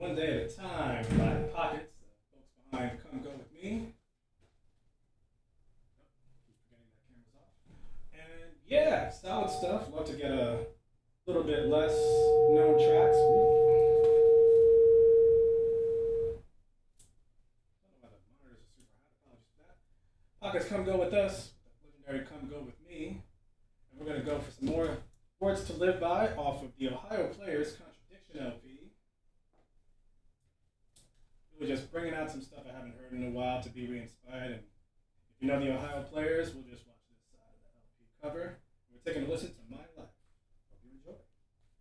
One Day at a Time by Pockets. The folks behind Come Go With Me. Keep forgetting that camera's off. And yeah, solid stuff. Love to get a little bit less known tracks. I don't know why the monitors are super hot. Apologies for that. Pockets Come Go With Us. Legendary Come Go With Me. And we're going to go for some more Words to Live By off of the Ohio Players Contradiction LP. We're just bringing out some stuff I haven't heard in a while to be re-inspired. And if you know the Ohio Players, we'll just watch this side of the LP cover. We're taking a listen to My